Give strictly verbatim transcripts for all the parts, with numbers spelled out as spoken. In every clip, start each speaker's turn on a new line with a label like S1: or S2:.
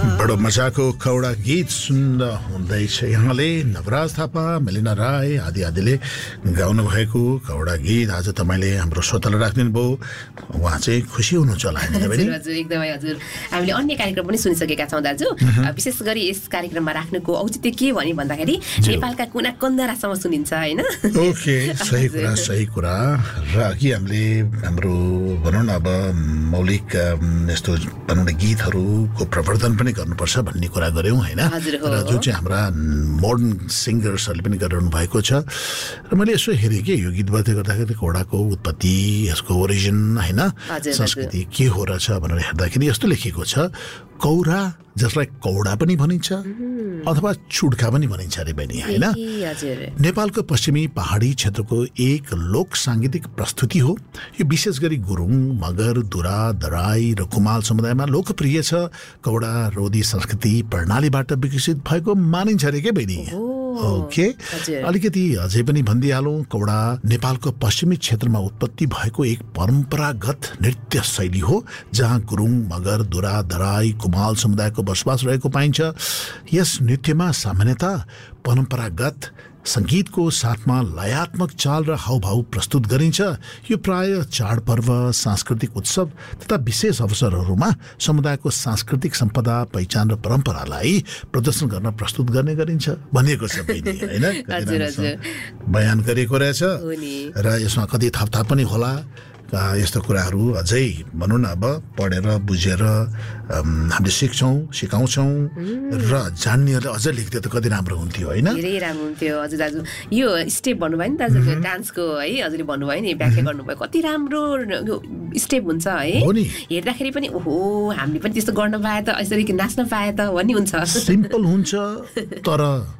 S1: बडो मजाको कौडा गीत सुन्दा हुँदैछ यहाँले नवराज थापा मेलिना राई आदि आदिले गाउनु भएको कौडा गीत आज तपाईले हाम्रो श्रोतालाई राख्दिनु भयो उहाँ चाहिँ खुसी हुनुहुन्छ होला हैन बहिनी
S2: हजुर एकदमै हजुर हामीले अन्य कार्यक्रम पनि सुनिसकेका छौं दाजु विशेष गरी यस कार्यक्रममा राख्नुको औचित्य के भनि भन्दाखेरि नेपालका कुना कन्दरासम्म सुनिन्छ हैन
S1: ओके सही कुरा सही कुरा र कि हामीले हाम्रो भनौं न अब मौलिक यस्तो भनौं न गीतहरुको प्रवर्धन पनि गर्नुपर्छ भन्ने कुरा गर्यौं हैन र जो चाहिँ हाम्रा मोडर्न सिंगर्सहरुले पनि गरिरहनु भएको छ र मैले यसो हेरेँ के यो गीत बजाउँदै गर्दाखेरि कौडाको उत्पत्ति यसको ओरिजिन हैन संस्कृति के हो रहेछ भनेर हेर्दाखेरि यस्तो लेखिएको छ कौरा जसलाई कौडा पनि भनिन्छ अथवा चुड्का पनि भनिन्छ रे बहिनी हैन नेपालको पश्चिमी पहाडी क्षेत्रको एक लोक सांगीतिक प्रस्तुति हो यो विशेष गरी गुरुङ मगर दुरा दराई र कुमाल समुदायमा लोकप्रिय छ कौडा रोदी संस्कृति प्रणालीबाट विकसित भएको मानिन्छ रे के बहिनी ओके अलिकति अझै पनि भन्दिहालौं कौडा नेपालको पश्चिमी क्षेत्रमा उत्पत्ति भएको एक परम्परागत नृत्य शैली हो जहाँ गुरुङ मगर दुरा दराई कुमाल समुदायको बसोबास रहेको पाइन्छ यस नृत्यमा सामान्यतः परम्परागत संगीतको साथमा लयात्मक चाल र हावभाव प्रस्तुत गरिन्छ यो प्राय चाडपर्व सांस्कृतिक उत्सव तथा विशेष अवसरहरूमा समुदायको सांस्कृतिक सम्पदा पहिचान र परम्परालाई प्रदर्शन गर्न प्रस्तुत गर्ने गरिन्छ भनिएको छ बहिनी हैन
S2: हजुर हजुर
S1: बयान गरेको रहेछ र यसमा कति थपथाप पनि होला यस्तो कुराहरू अझै भनौं न अब पढेर बुझेर हामीले सिक्छौं सिकाउँछौं र जान्नेहरूले अझ लेख्दै त कति राम्रो हुन्थ्यो हैन
S2: धेरै राम्रो हुन्थ्यो हजुर दाजु यो स्टेप भन्नुभयो नि दाजु डान्सको है हजुरले भन्नुभयो नि व्याख्या गर्नुभयो कति राम्रो स्टेप हुन्छ है हेर्दाखेरि पनि ओहो हामीले पनि त्यस्तो गर्न पाए त यसरी नाच्न पाए त भन्ने हुन्छ
S1: सिम्पल हुन्छ तर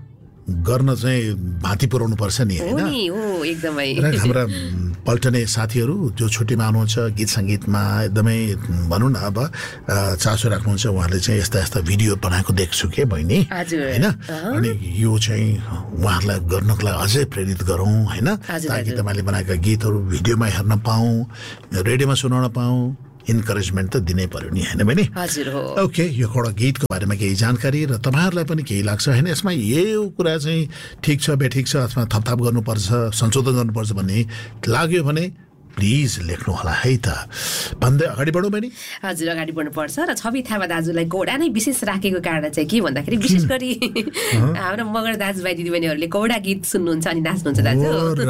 S1: गर्न चाहिँ भाती पुर्याउनु पर्छ नि हैन
S2: हो एकदमै
S1: र हाम्रा पल्टने साथीहरू जो छुट्टीमा आउनुहुन्छ गीत संगीतमा एकदमै भनौं न अब चासो राख्नुहुन्छ उहाँले चाहिँ यस्ता यस्ता भिडियो बनाएको देख्छु के बहिनी हैन अनि यो चाहिँ उहाँहरूलाई गर्नको लागि अझै प्रेरित गरौँ हैन ताकि तपाईले बनाएका गीतहरू भिडियोमा हेर्न पाऊँ रेडियोमा सुनाउन पाऊँ इन्करेजमेन्ट त दिनै पर्यो नि हैन बहिनी
S2: हजुर हो
S1: ओके यो एउटा गीतको बारेमा केही जानकारी र तपाईहरुलाई पनि केही लाग्छ हैन यसमा यो कुरा चाहिँ ठीक छ बे ठीक छ अथवा थपथाप गर्नुपर्छ संशोधन गर्नुपर्छ भन्ने लाग्यो भने प्लिज लेख्नु होला है त भन्दै अगाडि बढौँ बहिनी
S2: हजुर अगाडि बढ्नु पर्छ र छवि थापा दाजुलाई कौडा नै विशेष राखेको कारण चाहिँ के भन्दाखेरि विशेष गरी हाम्रो मगर दाजुभाइ दिदीबहिनीहरूले कौडा गीत सुन्नुहुन्छ अनि नाच्नुहुन्छ दाजु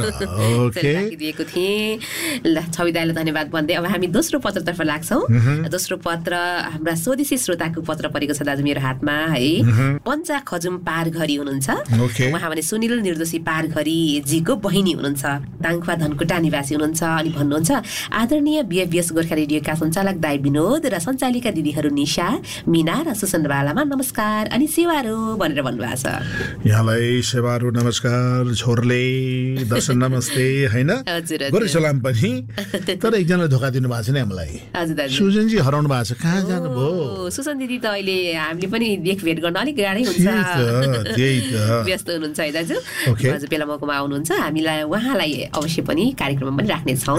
S2: ओके राखिदिएको थिएँ ल छवि दाइलाई धन्यवाद भन्दै अब हामी दोस्रो पत्रतर्फ लाग्छौँ दोस्रो पत्र हाम्रा स्वदेशी श्रोताको पत्र परेको छ दाजु मेरो हातमा है पञ्चा खजुम पारघरी हुनुहुन्छ उहाँ भने सुनिल निर्दोषी पारघरी जीको बहिनी हुनुहुन्छ दाङखुवा धनकुटा निवासी हुनुहुन्छ अनि भन्नुहुन्छ आदरणीय बीएफबीएस गोर्खा रेडियोका सञ्चालक दाइ विनोद र सञ्चालिका दिदीहरू निशा मीना र सुसन बालामा नमस्कार अनि सेवारो भनेर भन्नुभएको छ
S1: यहाँलाई सेवारो नमस्कार छोरले दर्शन नमस्ते हैन गोरे सलाम पनि तर एकजनाले धोका दिनु भएको छ नि हामीलाई
S2: हजुर दाजु
S1: सुजन जी हराउनु भएको छ कहाँ जानु भयो
S2: सुसन दिदी त अहिले हामीले पनि देखभेट गर्न अलिक गाह्रै हुन्छ
S1: त्यही त
S2: व्यस्त हुनुहुन्छ है दाजु हजुर बेला मौकामा आउनुहुन्छ हामीलाई उहाँलाई अवश्य पनि कार्यक्रममा पनि राख्ने छौं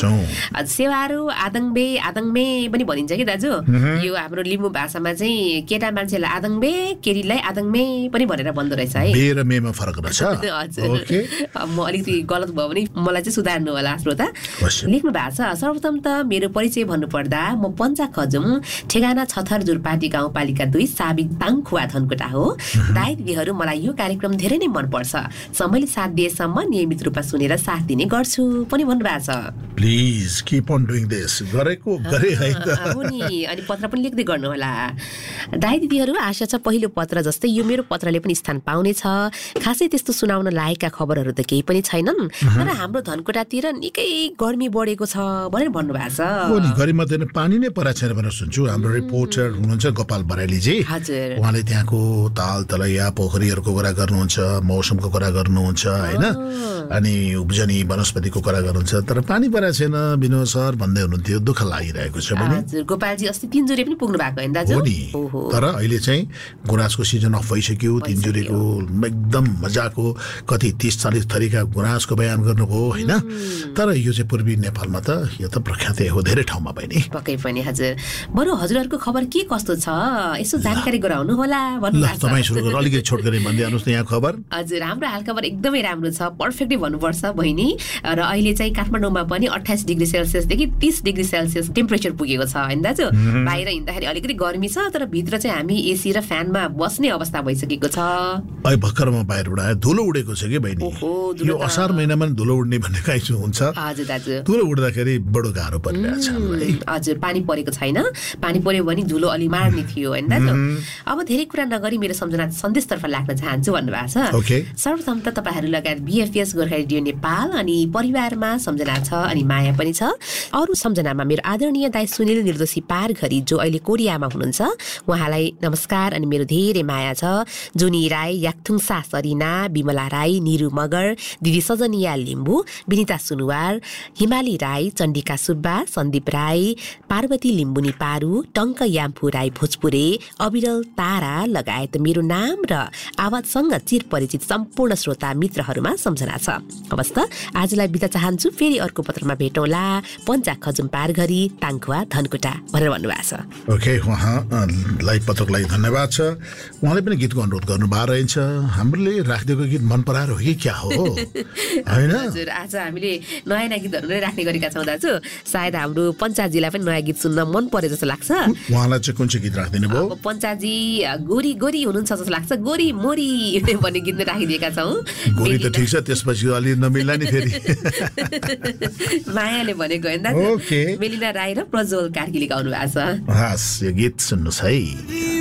S2: सेवारो आदङबे आदङमे पनि भनिन्छ कि दाजु यो हाम्रो लिम्बू भाषामा चाहिँ केटा मान्छेलाई आदङबे केटीलाई आदङमे पनि भनेर भन्दो रहेछ है
S1: बे र मेमा फरक रहेछ
S2: ओके म अलिकति गलत भयो भने मलाई चाहिँ सुधार्नु होला श्रोता लेख्नु भएको छ सर्वप्रथम त मेरो परिचय भन्नुपर्दा म पञ्चा खजुम ठेगाना छथर जुरपाटी गाउँपालिका दुई साबिक दाङखुवा धनकुटा हो दाइ दिदीहरू मलाई यो कार्यक्रम धेरै नै मनपर्छ समयले साथ दिएसम्म नियमित रूपमा सुनेर साथ दिने गर्छु पनि भन्नुभएको छ
S1: please keep on doing this गरेको गरे है त
S2: हो नि अनि पत्र पनि लेख्दै गर्नु होला दाइ दिदीहरू आशा छ पहिलो पत्र जस्तै यो मेरो पत्रले पनि स्थान पाउने छ खासै त्यस्तो सुनाउन लायकका खबरहरू त केही पनि छैनन् तर हाम्रो धनकुटातिर निकै गर्मी बढेको छ भनेर भन्नुभएको छ
S1: हो नि गर्मी मध्ये पानी नै परेको छैन भनेर सुन्छु हाम्रो रिपोर्टर हुनुहुन्छ गोपाल बराइली जी
S2: हजुर
S1: उहाँले त्यहाँको ताल तलैया पोखरीहरूको कुरा गर्नुहुन्छ मौसमको कुरा गर्नुहुन्छ हैन अनि उब्जनी वनस्पतिको कुरा गर्नुहुन्छ तर पानी परे आइरहेको छैन विनोद सर भन्दै हुनुहुन्थ्यो, दुःख लागिरहेको छ पनि।
S2: हजुर, गोपालजी अस्ति तिनजुरे पनि पुग्नु भएको होइन दाजु?
S1: हो नि, तर अहिले चाहिँ गुराँसको सिजन अफ भइसक्यो, तिनजुरेको एकदम मजाको कति तीस चालीस थरीका गुराँसको बयान गर्नुभयो होइन। तर यो चाहिँ पूर्वी नेपालमा त यो त प्रख्यातै हो धेरै ठाउँमा पनि।
S2: पक्कै पनि हजुर। बरु हजुरहरूको खबर के कस्तो छ यसो जानकारी गराउनु होला भन्नु भएको छ।
S1: तपाईँ सुरु गर्नु, अलिकति छोट गरी भनिदिनुहोस् न यहाँ खबर।
S2: हजुर, हाम्रो हालखबर एकदमै राम्रो छ, पर्फेक्टै भन्नुपर्छ बहिनी। र अहिले चाहिँ काठमाडौँमा पनि अट्ठाइस डिग्री सेल्सियसदेखि तीस डिग्री सेल्सियस टेम्परेचर पुगेको छ होइन दाजु। बाहिर हिँड्दाखेरि अलिकति गर्मी छ, तर भित्र चाहिँ हामी एसी र फ्यानमा बस्ने अवस्था भइसकेको छ।
S1: अहिले भर्खरमा बाहिरबाट धुलो उडेको छ कि बहिनी, यो असार महिनामा धुलो उड्ने भन्ने काहीँ हुन्छ।
S2: हजुर दाजु,
S1: धुलो उड्दाखेरि बडो गाह्रो परिरहेछ हामीलाई।
S2: हजुर, पानी परेको छैन, पानी पर्यो भने धुलो अलि मार्ने थियो होइन दाजु। अब धेरै कुरा नगरी मेरो सम्झना सन्देशतर्फ लाग्न चाहन्छु भन्नुभएको छ। सर्वप्रथम त तपाईँहरू लगायत बिएफएस गोर्खा रेडियो नेपाल अनि परिवारमा सम्झना छ अनि माया पनि छ। अरू सम्झनामा मेरो आदरणीय दाइ सुनिल निर्दोषी पारघरी जो अहिले कोरियामा हुनुहुन्छ, उहाँलाई नमस्कार अनि मेरो धेरै माया छ। जुनी राई, याक्थुङसा सरिना, विमला राई, निरु मगर, दिदी सजनिया लिम्बू, विनिता सुनुवार, हिमाली राई, चण्डिका सुब्बा, सन्दीप राई, पार्वती लिम्बुनी पारू, टङ्क याम्फू राई भोजपुरे, अविरल तारा लगायत मेरो नाम र आवाजसँग चिर परिचित सम्पूर्ण श्रोता मित्रहरूमा सम्झना छ। हवस् त, आजलाई बिदा चाहन्छु, फेरि अर्को पत्रमा भेटौँला। पञ्चा खजुम पारघरी, ताङखुवा धनकुटा भनेर भन्नुभएको छ।
S1: ओके, उहाँलाई पत्रको लागि धन्यवाद छ। उहाँले पनि गीतको अनुरोध गर्नुभएको रहेछ, हामीले राखिदिएको गीत मन पराएर हो कि क्या हो होइन?
S2: हजुर, आज हामीले नयाँ नयाँ गीतहरू नै राख्ने गरेका छौँ दाजु। सायद हाम्रो पञ्चाजीलाई पनि नयाँ गीत सुन्न मन परे जस्तो लाग्छ।
S1: उहाँलाई चाहिँ कुन चाहिँ गीत राखिदिनु भयो?
S2: पञ्चाजी गोरी गोरी हुनुहुन्छ जस्तो लाग्छ, गोरी मोरी भन्ने गीत नै राखिदिएका छौँ।
S1: गोरी त ठिक छ, त्यसपछि अलि नमिल्ला नि फेरि।
S2: मायाले भनेको होइन दाजु। मेलिना राई र प्रज्वल कार्कीले गाउनु भएको छ।
S1: हस्, यो गीत सुन्नुहोस् है।